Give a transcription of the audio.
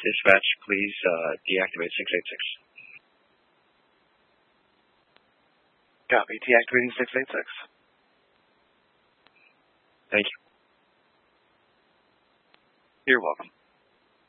Dispatch, please deactivate 686. Copy. Deactivating 686. Thank you. You're welcome.